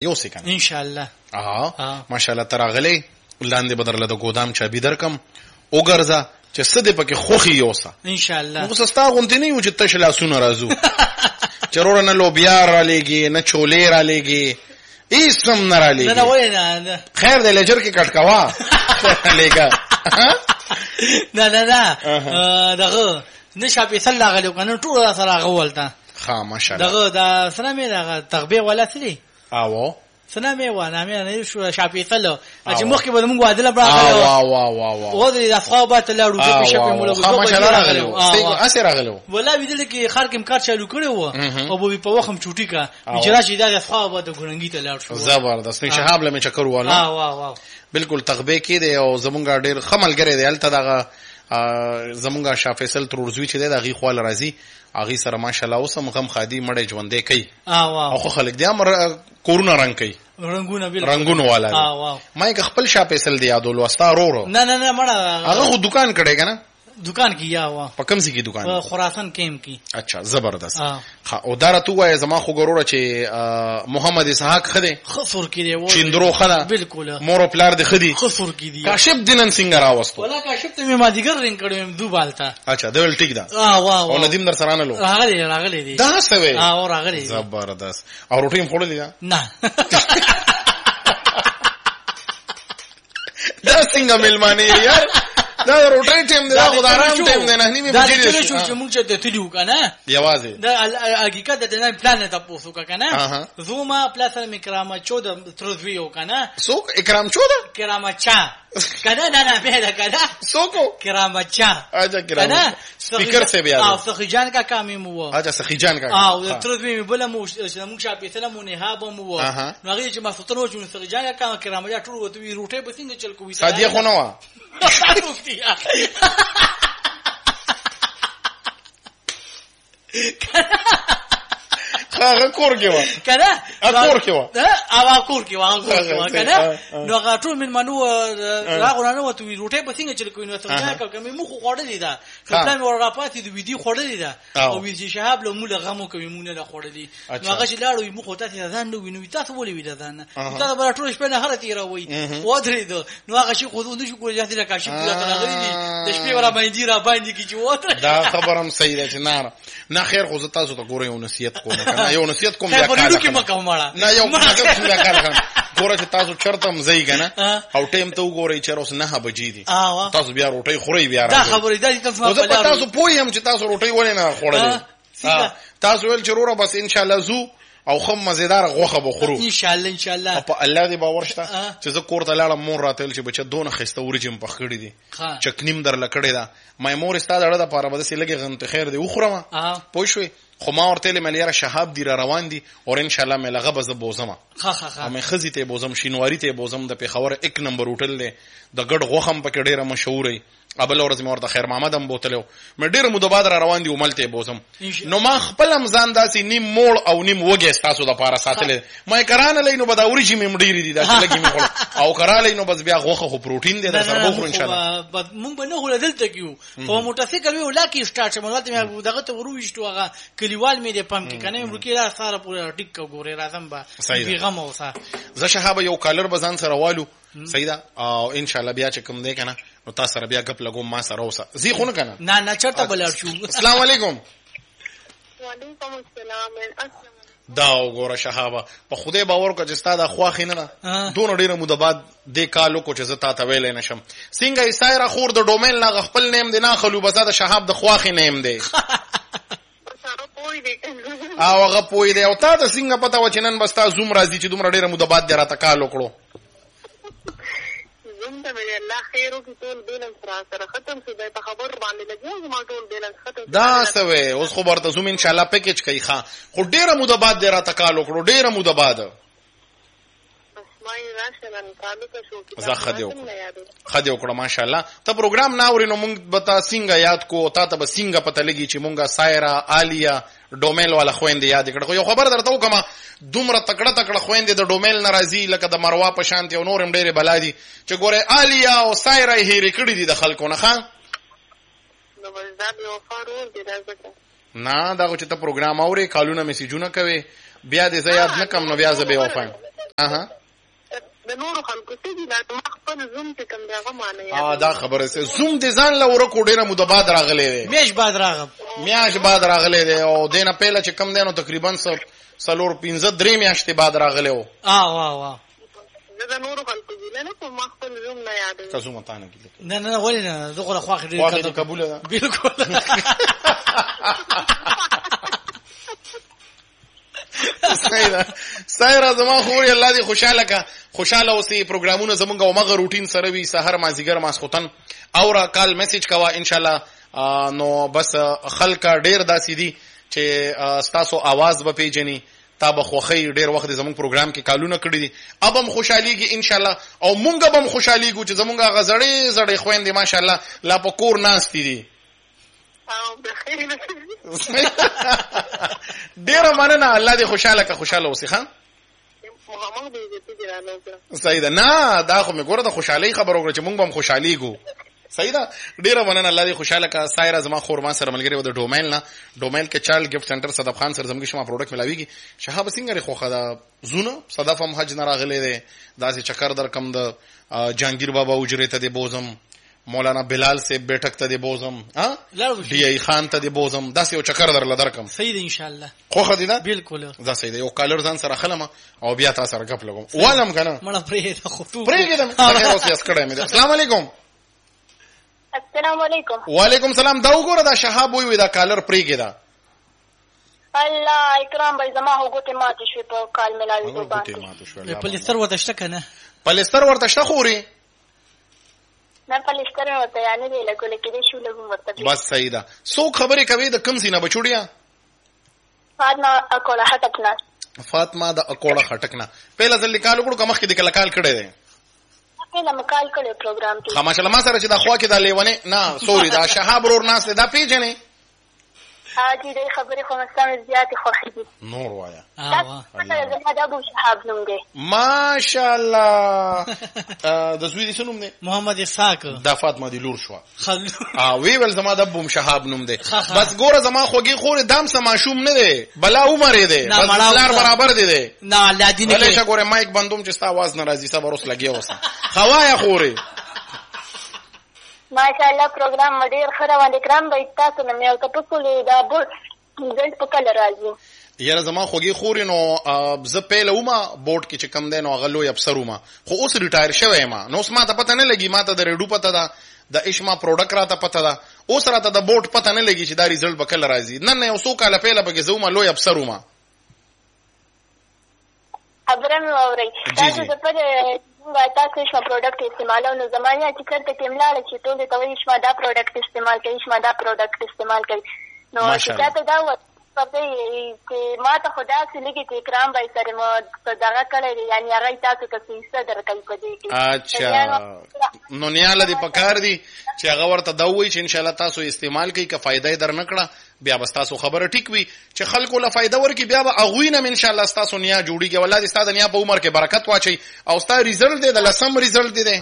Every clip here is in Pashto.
یو سکن ان شاء الله. ماشاءالله تراغلی لاندې بدرله د ګودام چابي درکم وګرځه چې سده پکې خوخي یوسه ان شاء الله. نو سستا غونتی نه یو چې تش لاسونه راځو چرور نه لوبیا را لېږي نه چولې را لېږي ایسم نه را لېږي. نه وای نه خیر دې لجر کې کټکوا لېګا نه دغه نشه په سل لاغلو کنه ټول سره غولتا. ها ماشاءالله دغه د سلامي دغه تغبیه ولا سری او سلامي و نامه نه شو شاپیتلو چې مخکې به موږ عادله برا او د اصحابات له روزه په شپه مولا ماشاءالله راغلو اسه راغلو ولا ویدل کې خر کوم کار چالو کړو او په وخم چوټی کا اجرا چې د اصحابات غړنګی ته لاړ شو. زبردست شهاب لمه چکر واله بالکل تغبیه کې دی او زمونږ ډیر خملګری دی الته دغه زمونږ شاه فیصل ترورزوی چې دی دغه خپل راځي اغه سره ماشاءالله اوسم غم خادي مړې ژوندې کوي او خو خلک دي امر کورونه رنگ کوي رنگونه والا ما یک خپل شاه فیصل دی یادول واستا رورو نه مړه هغه خو دکان کړي کنه دکان کی یا وا په کوم ځای کې دکان خراسان کیم کی. اچھا زبردست. او دارا تو وای زما خو ګوروره چې محمد اسحاق خده خفر کړي و چیندرو خدا بالکل مور پلار د خدي خفر کړي کاشف دینن سنگر راوستو ولا کاشف ته ما دیګر رنگ کړم دو بالتا. اچھا دول ټیک دا او ندیم در سرانه لو راغلی دي دا سوي راغلی زبردست. او روټیم خورلې دا نه دا څنګه ملمانی یار دا روټي ټیم دی دا خدارام ټیم دی نه نیمه بجې دا چې موږ ته تلو کنه یوازې دا حقیقت د نه پلان ته پوسو کنه زوما پلاس میکرامه 14 تروزویو کنه سوق اکرام 14 کرامه چا کنه نه به کنه سوقو کرامه چا اجا کرامه سپیکر سے بیا او سخیجان کا کامی مو اجا سخیجان کا او تروزوی بوله مو موږ شاپې سلام نه هابو مو نو هغه چې ما فتنو چې سخیجان کا کرامه یا ټول وته روټه به څنګه چل کوي سادیه خو نه وا هغه کور کې و کنه کور کې و او کور کې و کنه نو هغه ټول من منو راغونه نو ته روټه به څنګه چل کوي نو ته ځکه کوم مخ خوړلې ده خپل ورغه پاتې د ویډیو خوړلې ده او ویجی شهاب له مولا غمو کوي مونږ نه خوړلې نو هغه چې لاړو مخ ته ځان نو ویني تاسو ولې ویل ځان تاسو به ټول شپه نه هره تیر وای و درې دو نو هغه شي خو نو شو کوی ځاتې راکاشي پورا تلغري دي د شپې ورا باندې را باندې کی چې وته دا خبرم صحیح ده چې نه خیر خو تاسو ته ګورې یو نصیحت کوم یو نصیحت کوم بیا کار نه یو بیا کار ګوره چې تاسو چرته مزي کنه او ټیم ته وګورئ چې اوس 9 بجې دي تاسو بیا روټي خوري بیا دا خبرې دا چې تاسو پوهیم چې تاسو روټي ولې نه خوړلې تاسو ول چروره بس ان شاء الله زو او خم مزیدار غوخه بخورو ان شاء الله په الله دی باور شته چې زه کور ته لاړم مور راتل چې بچا دونه خسته ورجم په خړې دي چکنیم در لکړې دا مې مور استاد اړه د پاره بده سي لګي غنت خیر دی وخورم پوه شوي خو ما ورته ملياره شهاب دی روان دي او ان شاء الله مې لغه بز بوزم مې خزي ته بوزم شینواری ته بوزم د پیښور 1 نمبر هوټل دی د ګډ غوخم پکې ډیره مشهوري ابل ورځ مې ورته خیر محمد هم بوتلو مې ډیر مدباد را روان دي وملته بوزم نو ما خپل امزان داسي نیم موړ او نیم وګه تاسو د پاره ساتل ما کرانه لینو بداوري چې مې مډيري دي دا چې لګي مې خور او کراله نو بس بیا غوخه خو پروتین دی در سره بخور ان شاء الله مونږ به نه هول دلته کیو او موټرسایکل وی ولاکی سٹارټ مولات مې دغه ته ورويشتو هغه کلیوال مې د پم کې کنه مرکی را سره پورا ټیک ګورې راځم با پیغام اوسه زه شهاب یو کالر بزان سره والو سیدا او ان شاء الله بیا چې کوم دی کنه نو تاسو سره بیا غپ لګوم ما سره اوسه زی خو نه کنه نه چرته بلار شو. السلام علیکم. وعلیکم السلام. دا وګوره شهابه په خوده باور کو چې ستاده خواخې نه ده دون ډیره مده بعد د کالو کو چې زتا ته ویلې نشم څنګه ایسایره خور د ډومین لا خپل نیم دی نه خلو بزاده شهاب د خواخې نیم دی او هغه پوي دی او تا ته څنګه پتا و چې نن بستا زوم راځي چې دومره ډیره مده بعد راته کالو کړو زوم ته مې الله خیر او ټول بیلنس را سره ختم شو د خبر باندې لګي ما ټول بیلنس ختم دا سوي اوس خبر ته زوم ان شاء الله پیکج کوي ښا خو ډیره مده بعد راته کالو کړو ډیره مده بعد زه خدای وکړه ماشاءالله ته پروګرام ناوري نو مونږ بتا څنګه یاد کو تا ته به څنګه پته لګي چې مونږه سایرا عالیه ډومیل والا خويندې یاد کړه خو یو خبر درته وکم دومره تکړه خويندې د ډومیل ناراضي لکه د مروا په شان ته نورم ډېره بلادي چې ګوره عالیه او سایرا هېری کړې دي د خلکو نه ښا نو ولدا یو فارور دي راځه نه دا چې ته پروګرام اوري کالونه میسجونه کوي بیا دې زیاد نه کم نو بیا زه به وفایم اها د نورو خلکو څه دي دا خپل زوم چې کوم دی هغه معنی دا خبره سه زوم دې ځان له ورکو ډیره مده بعد راغلی دی میاش بعد راغلی دی او دینه پهله چې کم دینو تقریبا 4-5 میاشتې بعد راغلی و واه د نورو خلکو دي نه په ما خپل زوم نه یاد تاسو مته نه کیږي نه ولې نه دغه خواخ ډیر قبول ده بالکل سایره زما خوري الله دې خوشاله اوسې پروګرامونه زمونږ او مغه روټین سره وي سحر مازیګر ماسختن اورا کال میسج کوا ان شاء الله نو بس خلک ډیر داسې دي چې تاسو आवाज به پیژني تابه خوخی ډیر وخت زمونږ پروګرام کې کالونه کړی دي اب هم خوشحاليږي ان شاء الله او مونږ به هم خوشحاليږو چې زمونږ غزړې خويندې ماشاء الله لا په کور ناس دي ډیر مننه الله دې خوشاله اوسې ښا صحیح ده نه دا خو مې ګوره د خوشحالي خبر وکړه چې مونږ به هم خوشحاليږو صحیح ده ډیره مننه الله دې خوشاله کا سایره زما خورما سره ملګری و د ډومیل کې چایلډ گیفت سنټر صدف خان سره زموږ شما پروډکټ ملاويږي شهاب سنگر خوخه دا زونه صدف هم حج نه راغلي دي داسې چکر در کم د جهانگیر بابا اجرت ته بوزم مولانا بلال سے بیٹھک ته دی بوزم ها ډی ای خان ته دی بوزم داسې یو چکر در لدر کم صحیح دی ان شاء الله خوخه دی دا بالکل دا صحیح دی یو کالر ځان سره خلم او بیا تاسو سره غپ لګم والم کنه مړه پرې خطو پرې خیر اوس یې کړه مې السلام علیکم السلام علیکم وعلیکم السلام دا وګوره دا شهاب وی دا کالر پریګه دا الله اکرام به زما هوګته ماته شو په کال ملاوي دوه باندې پلیستر ورته شته کنه پلیستر ورته شته خوري نه پلیستر ورته یعنی دی لکه کې شو لګم ورته بس صحیح ده سو خبرې کوي د کم سینه بچوړیا فاطمه اکوړه خټکنا پهلا ځل کال وګړو کومه کې د کال کړه دی پهلا مکال کړه پروګرام کې ماشاءالله ما سره چې دا خوا کې دا لیونه نه سوري دا شهاب ورور ناس دا پیژنې حاجی دې خبرې خو مستم زیات خوښې دي نور وایا زما د ابو شهاب نوم دی ماشاءالله د زوی دې نوم دی محمد اسحاق د فاطمه دی لور شو وی ول زما د ابو شهاب نوم دی بس ګوره زما خوږی خور دام سما شوم نه دی بلا عمر دی بس لار برابر دی نه الله دې نه ولې ګوره مایک بندوم چې ستا आवाज ناراضي صبر اوس لګي اوسه خوایا خوري ماشاءالله پروګرام ډیر خره باندې کرام به تاسو نه مې او تاسو له دا بول رزلټ په کله راځي یاره زما خوږی خوري نو ز پهله ومه بورډ کې چې کم دین او غلو افسر ومه خو اوس ریټایر شوی ما نو اوس ما ته پته نه لګي ما ته د ریډو پته ده د اشما پروډکټ راته پته ده اوس راته د بورډ پته نه لګي چې دا رزلټ به کله راځي نه یو څو کاله پهله به زومه لوی افسر ومه ابرم اوري تاسو په تاسو شما پروډکټ استعمالو نو زمانه چې کړه ته ملاله چې ټول ته وایي شما دا پروډکټ استعمال کوي نو چې تاسو دا و چې ما ته خدا سي لګي چې کرام بای سره مو دغه کړی یعنی هغه تاسو ته څه درکې پدې کې اچھا نو نیاله دی پکار دی چې هغه ورته دا وایي چې ان شاء الله تاسو استعمال کوي که فائدې در نکړه بیا بس تاسو خبره ټیک وي چې خلکو له فائدہ ورکي بیا به اغوینه ان شاء الله تاسو نیا جوړیږي ولادي ستاسو نیا په عمر کې برکت واچي او ستاسو ریزلټ دی د لسم ریزلټ دی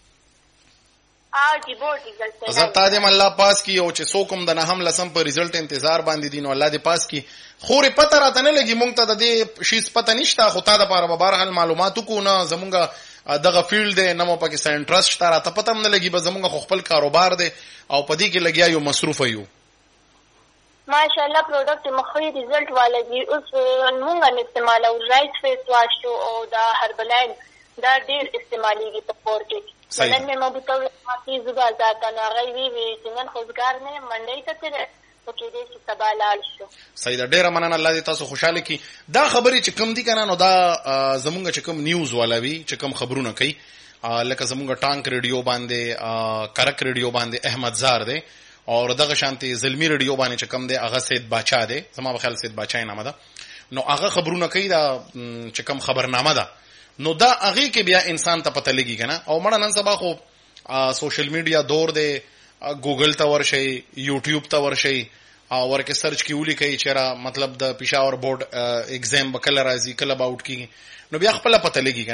جی بورډ ریزلټ زتا دې الله پاس کی او چې څوکم د نه هم لسم په ریزلټ انتظار باندې دین الله دې پاس کی خورې پته راته نه لګي مونږ ته د دې شیز پته نشته خو تا د پاره به بهرحال معلوماتو کو نه زمونږه دغه فیلډ دی نه مو پکې څه انټرست شته راته پته هم نه لګي به زمونږه خپل کاروبار دی او پدې کې لګیا یو مصروف یو ماشاءالله پروډکټ مخوي ریزلټ والا دی اوس موږ استعمالو رایس فیس واش او دا هربلاین دا ډیر استعماليږي په پور کې نن مې مو بتاو ماتي زګا ځاته نه غوي وی چې نن خوځګار نه منډي ته تر پکې دې چې سبا لال شو سید ډیر مننه الله دې تاسو خوشاله کی دا خبرې چې کم دي کنه نو دا زمونږ چې کم نیوز والا وی چې کم خبرونه کوي لکه زمونږ ټانک ریډیو باندې کرک ریډیو باندې احمد زار دی او دغه شانتي زلمی ریډیو باندې چې کم دی هغه سید باچا دی زما په خیال سید باچا نامه ده نو هغه خبرونه کوي دا چې کم خبرنامه ده نو دا هغه کې بیا انسان ته پته لګي کنه او مړه نن سبا خو سوشل میډیا دور دی ګوګل ته ورشي یوټیوب ته ورشي او ورکه سرچ کیولې کوي چې را مطلب د پېښور بورډ ایگزام بکله راځي کله باوټ کی نو بیا خپل پته لګي کنه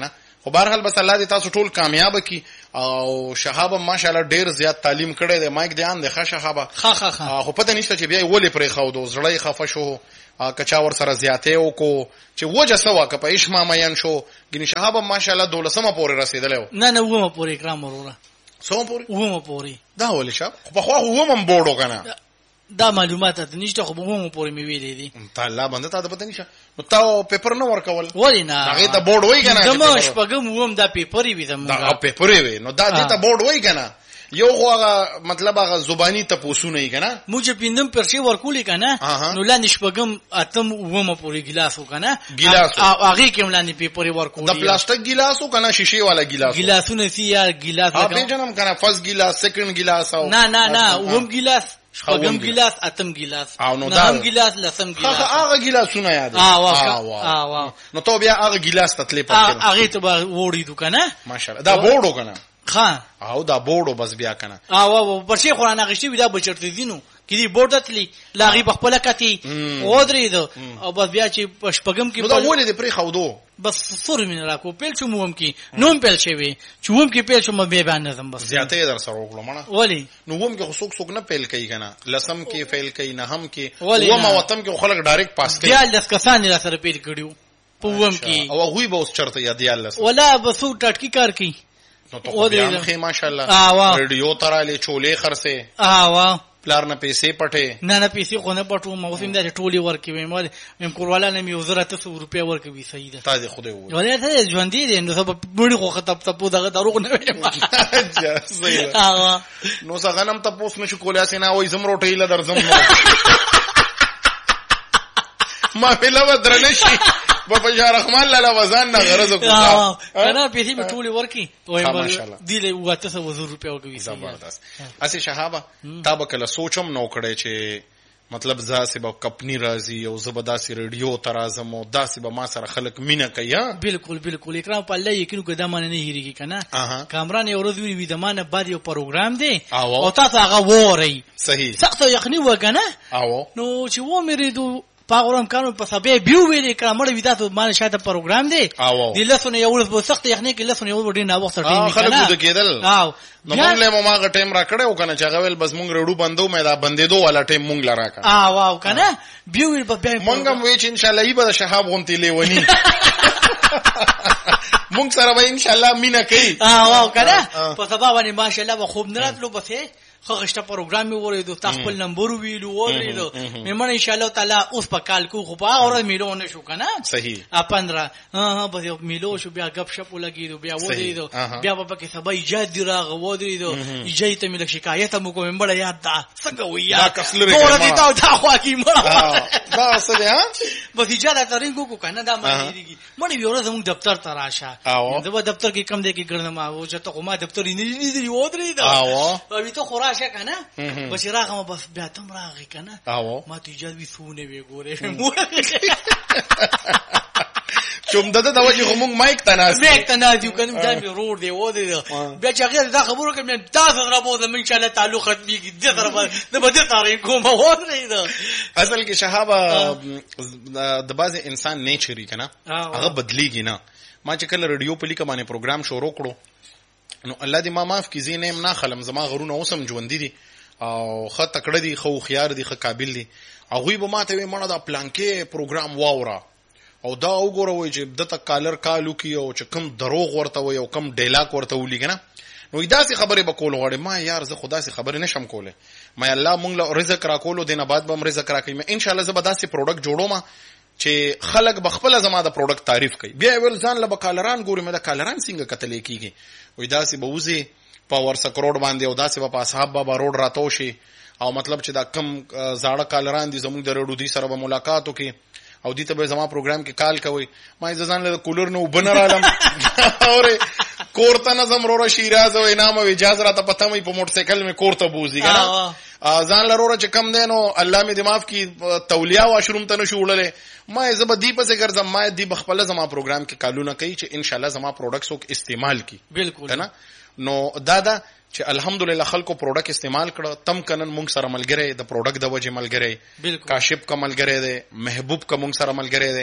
خو بهرحال بس الله دې تاسو ټول کامیاب کړي. او شهاب ماشاءالله ډیر زیات تعلیم کړی دی، مایک دیان دی ښه شهاب خو پته نشته چې بیا ولې پرې خاودو زړی خفه شو کچا ور سره زیاتې وکړو چې وجه سوا که په اشما مین شو. ګینه شهاب ماشاءالله 12 پورې رسیدلی و. نه 9 پورې اکرام وروره 100 پورې 9 پورې دا ولې شاب خو په خو هم بورډو کنه دا معلومات ته نشته خو به پورې مې ویلې دي. الله باندې ته پته نشه نو تا پیپر نه ورکول ولې نه هغه ته بورډ وای کنه زموږ شپږم ووم دا پیپر وی زموږ دا پیپر وی نو دا دې ته بورډ وای کنه یو هغه مطلب هغه زبانی ته پوسونه یې کنه موږ پیندم پرشي ورکولې کنه نو لاندې شپږم اتم ووم پورې ګلاس وکنه هغه کې لاندې پیپر ورکولې د پلاستیک ګلاس وکنه شیشه والا ګلاس ګلاسونه سی یا ګلاس په جنم کنه فرست ګلاس سیکنډ ګلاس او نه ووم ګلاس شپږم ګلاس اتم ګلاس نهم ګلاس لسم ګلاس هغه ګلاسونه یاد نو ته بیا هغه ګلاس ته تلې پاتې هغه ته وړي دکنه ماشاءالله دا بورډو کنه ها او دا بورډو بس بیا کنه او په شي قرآن غشتي ودا بچرته دینو کدي بورډ تلی لاغي بخپل کتی اودري دو او بس بیا چې پشپغم کې دا ولې د پری خودو بس سور من راکو پیل شو موم کې نوم پیل شوی چوم کې پیل شو م به باندې زم بس زیاته در سره وکړو مړه ولی نو ووم کې څوک نه پیل کوي کنه لسم کې فیل کوي نه هم کې ووم وطن کې خلک ډایرکټ پاس کوي بیا لس کسان را سره پیل کړیو په ووم کې او غوي به اوس چرته یاد یالس ولا بسو ټټکی کار کوي نو ته بیان خې ماشاءالله ریډیو تراله چولې خرسه وا پلار نه پیسې پټه نه پیسې خو نه پټو موسم د ټولي ورکې وې مې کورواله نه مې وزارت 100 روپیا ورکوي صحیح ده تاسو خو دې و ولې ته ژوند دي نو سبب بډي خو خطب ته دغه دروغ نه ویل نو څنګه نم ته پوس نشو کولای سينه وای زم روټي له درځم ما فيلا ودرنشي بابا جا رحمان لاله وزن نه غرض کو کنه پیسې په ټولي ورکی وای دی له 200 روپیا ورکوي زبردست اسی شهابه تا به کله سوچم نو کړی چې مطلب ځاسه به کمپنی راځي او زبرداسي ریډیو ترازم او داسې به ما سره خلک مینه کوي بالکل اکرام په الله یقین کو دمانه نه هیریږي کنه کامران یو ورځ وی دمانه بعد یو پروګرام دی او تاسو هغه ووري صحیح سخت یقیني وکنه نو چې و مې ریدو پاغورم کانو په سبه بیو ویلې کړمړ ویدا ته مان شاته پروګرام دی د لسونه یو ورځ په سخت یخنه کې لسونه یو ورځ نه وخت ټیم خلک د کېدل نو موږ له ما ټیم را کړو کنه چې غویل بس موږ رډو بندو مې دا بندې دوه والا ټیم موږ لرا کا واو کنه بیو ویل په موږ هم وی چې ان شاء الله ایبه شهاب غونتی لیونی موږ سره به ان شاء الله مینا کوي واو کنه په سبا باندې ماشاءالله خوب نه راتلو بسه خغشته پروګرام می وریدو خپل نمبر ویلو وریدو مې ان شاء الله تعالی اوس په کال کو خو په اورز میلو نه شو کنه صحیح 15 بس میلو شو بیا غب شپ لګیدو بیا وریدو بیا په کې سبا ایجاد دی راغ وریدو ایجاد ته مې شکایت مو کوم بل یاد دا څنګه ویا ټول دې تا خو کی مړه دا څه دی بس ایجاد ترنګ کو کنه دا مې دیږي مړ یو ورځ موږ دفتر ته راشه دا دفتر کې کم دی کې ګرځم او چې ته ما دفتر نه دی وریدو او ته خورا کنه بس راغم بس بیا تم راغی کنه ما ته اجازه وی سونه وی ګوره چوم دته دا وجه کوم مایک تناز یو کنه دا می روډ دی و دی بیا چې هغه دا خبره کوم تاسو را بوله ان شاء الله تعلق ختميږي د طرفه د بده تارې کوم و دی دا اصل کې شهابه د باز انسان نیچري کنه هغه بدلیږي نه ما چې کله ریډیو په لیکه باندې پروګرام شروع کړو نو الله دې ما معاف کړي زینم نه خلم زما غرونه اوسم ژوند دي او خه تکړه دي خو خيار دي خه قابل دي او غوي به ماته وي مړه دا پلانکې پروګرام واورا او دا وګوروي چې د تا کالر کالو کې او چې کم دروغ ورته وي او کم ډیلاک ورته ولي کنه نو داسې خبره به کول غواړي ما یار زه خدا سي خبره نشم کوله ما الله مونږ له رزق را کولو دینه بعد به رزق را کوي ان شاء الله زه به داسې پروډکټ جوړوم چې خلک بخپل زما د پروډکټ تعریف کوي بیا ول ځان له کالران ګوري مې د کالران څنګه کتل کیږي وې داسې به وزي په ورسک روډ باندې او داسې په اصحاب بابا روډ راتو شي او مطلب چې دا کم زاړه کالران دي زموږ د روډو دي سره به ملاقات وکي او دې ته به زما پروګرام کې کال کوي ما ځان له کولر نو بنر عالم اوره کورته نظم رو شیراز او انعام او اجازه را ته پته مې په موټر سایکل مې کورته بوزي کنه ځان لروره چې کم دینو الله مې دماغ کی تولیا واشروم ته نشو وړلې ما زب دی پسې ګرځم ما دی بخپل زما پروګرام کې کالونه کوي چې ان شاء الله زما پروډکټس او استعمال کی بالکل کنه نو دادا چې الحمدلله خلکو پروډکټ استعمال کړه تم کنن مونږ سره ملګری د پروډکټ د وجه ملګری کاشف کا ملګری دی محبوب کا مونږ سره ملګری دی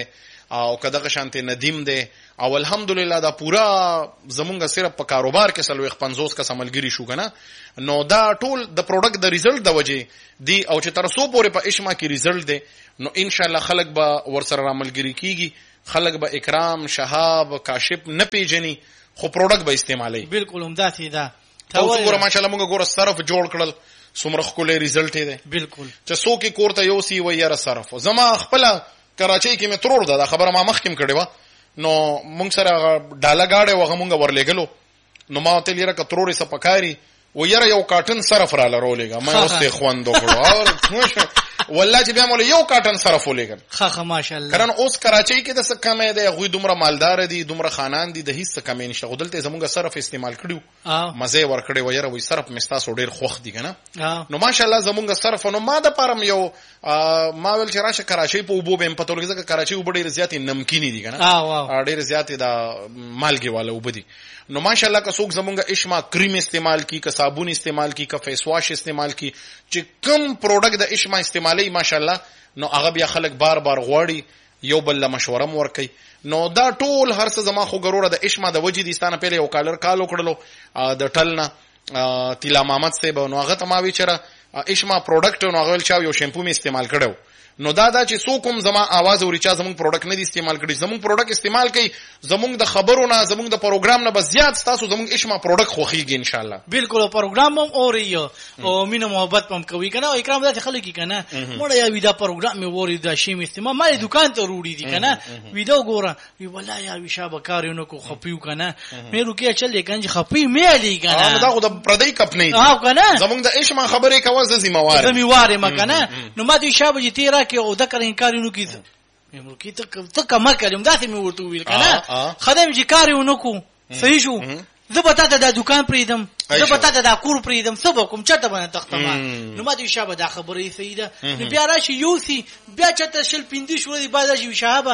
او کداغه شانته ندیم دی او الحمدلله دا پورا زمونږ صرف په کاروبار کې 50 کس عملګری شو کنه نو دا ټول د پروډکټ د ریزلټ د وجه دی او چې تر څو پورې په اشما کې ریزلټ دی نو ان شاء الله خلک به ورسره عملګری کیږي خلک به اکرام شهاب کاشف نه پیژني خو پروډکټ به استعمالي بالکل همداسې ده تاسو ګوره ماشاءالله موږ ګوره صرف جوړ کړل څومره ښکلی ریزلټ دی بالکل چې څوک یې کور ته یوسي وایي یاره صرف زما خپله کراچۍ کې مې ترور ده دا خبره ما مخکې م کړې وه نو موږ سره ډاله ګاډی وغه موږ ورلېږلو نو ما ورته ویل یاره که ترور یې څه پکاري و یاره یو کاټن صرف راله راولېږه ما اوس ته یې خوند وکړو والله چې بیا مولا یو کاټن صرف ولېږل ښه ماشاءالله کرن اوس کراچۍ کې د څه کمی دی هغوی دومره مالدار دي دومره خانان دي د هیڅ څه کمی نشته خو دلته زمونږ صرف استعمال کړي مزه یې ورکړی و یاره وایي صرف مې ستاسو ډېر خوښ دي که نه نو ماشاءالله زمونږ صرف نو ما دپاره م یو ما ویل چې راشه کراچۍ په اوبو به م پته ولګي ځکه کراچۍ اوبه ډېرې زیاتې نمکینې دي که نه ډېرې زیاتې د مالګې والا اوبه دي نو ماشاءالله که څوک زمونږ اشما کریم استعمال کی که صابون استعمال کی که فیس واش استعمال کی چې کم پروډکټ د اشما استعمالي ماشاءالله نو هغه بیا خلک بار بار غواړي یو بل له مشوره م ورکوي نو دا ټول هر څه زما خو ګروره د اشما د وجې دي ستانه پهله یو کال وکړلو د ټل نه تیلا محمد صاحب نو هغه ته ما وی چېره اشما پروډکټ نو هغه ویل چا یو شیمپو مې استعمال کړی نو دا چې څوک هم زما आवाज اوري چا زمونږ پروډکټ نه دي استعمال کړي زمونږ پروډکټ استعمال کوي زمونږ د خبرو نه زمونږ د پروګرام نه بس زیات تاسو زمونږ اشما پروډکټ خوخیږي ان شاء الله بالکل پروګرام هم اوري او مینه محبت هم کوي کنه او اکرام داسې خلک کی کنه مړ یا ویدا پروګرام می اوري دا شی می استعمال ما دکان ته وروړي دي کنه ویډیو ګوره وی والله یا وی شابه کارونه کو خپیو کنه مې روکیا چلې کنه خپی مې علی کنه دا خو د پردی کپ نه ها کنه زمونږ د اشما خبرې کوي زمیواره ما کنه نو ما دې شابه چې تیرا کې او دکرین کارونو کې مې کې ته کما کړم داسې مې ورته ویل کنه خدای چې کارونه کو صحیح شو زه به تاته د دکان پریدم زه به تاته د کور پریدم سبا کوم چاته باندې تختما نو ما دې شابه دا خبرې صحیح ده نو بیا راشي یوسی بیا چاته شل پندې شو دی بعد راشي شهابه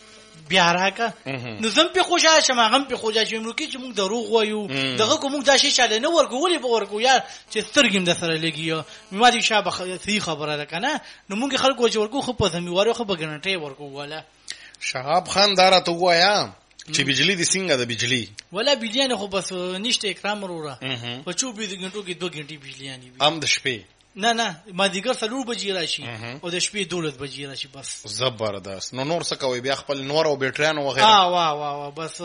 بیا راکا نو زم په خوشاله شم هغه په خوشاله شم کې چې موږ دروغ وایو دغه کوم دا شي چاله نه ورکو ولې به ورکو یار چې سترګم د سره لګیو ما دې شابه صحیح خبره ده کنه نو موږ خلکو چې ورکو خو په زمي واره خو بګنټه ورکو ولا شهاب خان دارا تو وایا چې بجلی دي څنګه د بجلی ولا بجلی خو بس نشته اکرام وروره په 24 غنټو کې 2 غنټې بجلی اني ام د شپې نه ما دیګر 3 بجې راشي او د شپې 12 بجې راشي بس زبردست نو څه کوي بیا خپل نور او بیټریانو وغیرہ واه بس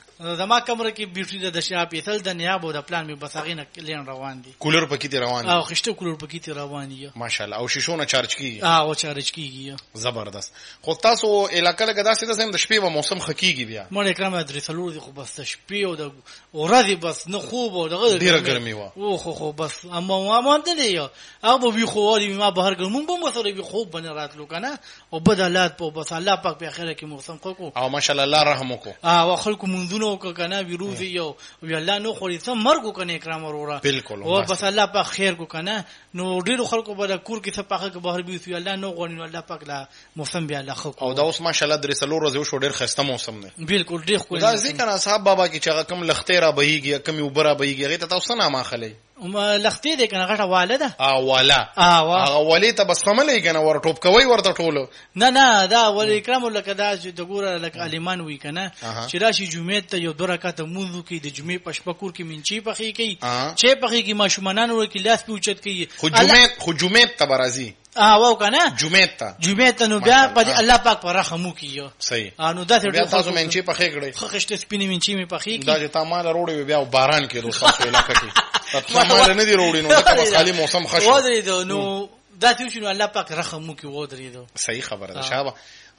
زما کمره کې بیټری د شاپ یتل د نیاب او د پلان می بس هغه نه لین روان دي کولر پکې تی روان دي او خشته کولر پکې تی روان دي ماشاءالله او شیشونه چارج کیږي او چارج کیږي زبردست خو تاسو علاقه لګه داسې د سیم د شپې و موسم خکېږي بیا مونږ اکرام درسلو دي خو بس شپې او د ورځې بس نه خوب او دغه ډیره ګرمي و او خو بس اما ما ته دی او به خو دی ما بهر ګرمون به مو سره به خوب بن راتلو کنه او بدلات په بس الله پاک په اخره کې موسم کو او ماشاءالله الله رحم وکړو او خلکو منځونو کو کنه ویروزي یو الله نو خوري سم مرګ کنه اکرام وروره بالکل او بس الله پاک خیر کو کنه نو ډیرو خلکو به کور کې صفاخه کې بهر بي الله نو غونی الله پاک لا موسم بیا الله خو او دا اوس ماشاءالله درې سلو ورځې شو ډیر خسته موسم دی بالکل ډیر خو دا ځکه اصحاب بابا کې چې کم لختیرا بهيږي کم وبره بهيږي هغه ته تاسو نه ماخلې لختې دې کنه غټه والده والا هغه ولی ته بس سملې کنه ور ټوپ کوي ورته ټولو نه دا ول اکرام لکه دا چې د ګوره لکه علیمان وی کنه چې راشي جمعه ته یو 2 رکعات مونږ کې د جمعه پشپکور کې منچی پخې کوي چې پخې کې ماشومان ور کې لاس پوچت کوي خو جمعه ته برازي واو کنه جمعه ته نو بیا په الله پاک پر رحم وکيو صحیح نو دا بیا تاسو منچی پخې کړې خښته سپینې منچی می پخې دا چې تا مال وروړي بیا باران کې روسه علاقه کې مال نه دی وروړي نو دا خالي موسم خشو ودرېدو نو دا چې شنو الله پاک رحم وکي ودرېدو صحیح خبره ده شابه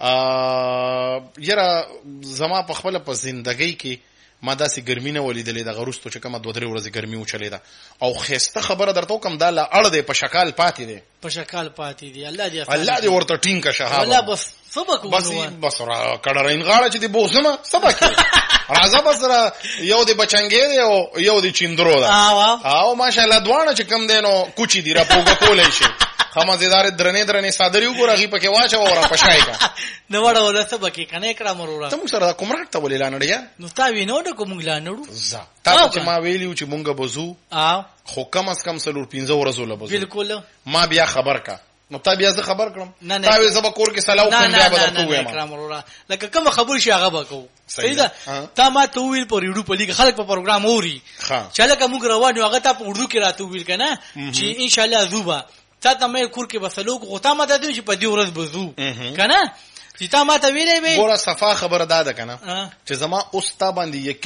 یره زما په خپل په ژوندۍ کې ما داسې ګرمي نه ولیدلې د غروستو چې کومه 2-3 ورځې ګرمي وچلې ده او خسته خبره درته کوم دا لا اړ دی په شکل پاتې دی الله دې ورته ټینګ کا شهاب الله بس سبق بس را کډرین غاړه چې دی بوسمه سبق راځه بس را یو دی بچنګې دی او یو دی چیندرو ده او ماشاءالله دوانه چې کم دینو کوچی دی را پوګه کولای شي خمازیدار درنې صادری وګوره غي پکې واچو او را پښای کا نو وړه ولا سبق کنه کړه مرورا تم سره کومرات ته ولې لانړیا نو تا وینو د کوم لانړو ز تا چې ما ویلیو چې مونږه بزو خو کم از کم 4-5 ورځې له بزو بالکل ما بیا خبر کا نو تا بیا زه خبر کړم تا وې زما کور کې سلاو کوم بیا به درته وایم کرام وروره لکه کوم خبر شي هغه وکاو صحیح ده تا ما ته ویل په ریډیو په لیګ خلک په پروګرام اوري چې لکه موږ روان یو هغه ته په اردو کې راته ویل کنه چې ان شاء الله زوبا تا ته مې کور کې بسلو کو تا ما ته دې چې په دې ورځ بزو کنه چې تا ما ته ویلې وې ګوره صفه خبره ده کنه چې زما اوس تا باندې